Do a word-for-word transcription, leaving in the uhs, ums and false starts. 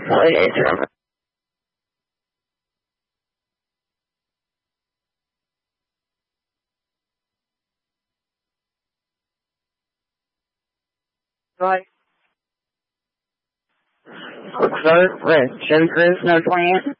What is it? Right. Clerk with Joe Cruz, no plan.